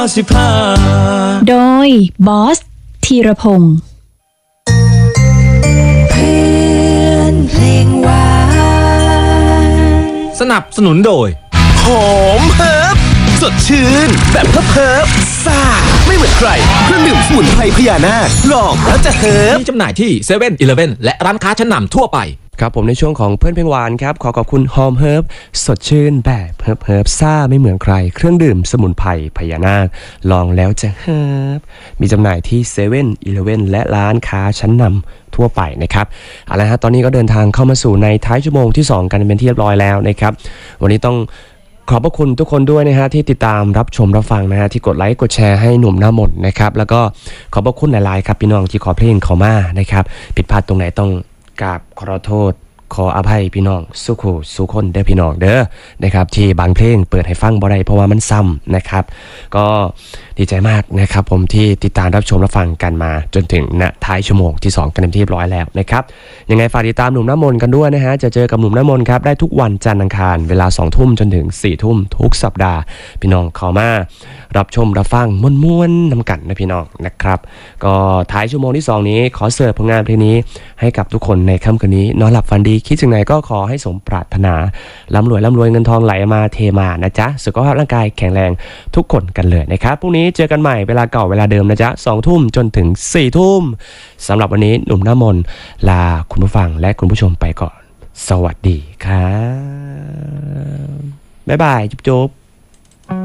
15 โดยบอสธีรพงศ์เพื่อนเพลงหวานสนับสนุนโดยหอมเฮิร์บสดชื่นแบบเฮิร์บซ่าไม่เหมือนใครเครื่องดื่มสมุนไพรพญานาคลองแล้วจะเฮิร์บมีจำหน่ายที่7 e เ e ่ e อและร้านค้าชั้นนำทั่วไปครับผมในช่วงของเพื่อนเพลงหวานครับขอบคุณหอมเฮิร์บสดชื่นแบบเฮิร์บซ่าไม่เหมือนใครเครื่องดื่มสมุนไพรพญานาคลองแล้วจะเฮิร์บมีจำหน่ายที่7 e เ e ่ e และร้านค้าชั้นนำทั่วไปนะครับเอาละฮะตอนนี้ก็เดินทางเข้ามาสู่ในท้ายชั่วโมงที่2กันเป็นที่เรียบร้อยแล้วนะครับวันนี้ต้องขอบพระคุณทุกคนด้วยนะฮะที่ติดตามรับชมรับฟังนะฮะที่กดไลค์กดแชร์ให้หนุ่มหน้ามนต์นะครับแล้วก็ขอบพระคุณหลายๆครับพี่น้องที่ขอเพลงเขามานะครับผิดพลาดตรงไหนต้องกราบขอโทษขออภัยพี่น้องสุคนเด้อพี่น้องเด้อนะครับที่บางเพลงเปิดให้ฟังบ่ได้เพราะว่ามันซ้ำนะครับก็ดีใจมากนะครับผมที่ติดตามรับชมรับฟังกันมาจนถึงณท้ายชั่วโมงที่2กันเต็มที่เรียบร้อยแล้วนะครับยังไงฝากติดตามหนุ่มน้ำมนต์กันด้วยนะฮะจะเจอกับหนุ่มน้ำมนต์ครับได้ทุกวันจันทร์อังคารเวลา 20:00 นจนถึง 22:00 นทุกสัปดาห์พี่น้องเข้ามารับชมรับฟังม่วนๆนำกันนะพี่น้องนะครับก็ท้ายชั่วโมงที่2นี้ขอเสิร์ฟผลงานเพลงนี้ให้กับทุกคนในค่ำคืนนี้นอนหลับฝันดีคิดถึงไหนก็ขอให้สมปรารถนาร่ำรวยเงินทองไหลมาเทมานะจ๊ะสุขภาพร่างกายแข็งแรงทุกคนกันเลยนะครับพรุ่งนี้เจอกันใหม่เวลาเก่าเวลาเดิมนะจ๊ะ 20:00 นจนถึง 4:00 นสำหรับวันนี้หนุ่มน้ำมนต์ลาคุณผู้ฟังและคุณผู้ชมไปก่อนสวัสดีครับบ๊ายบายจุ๊บ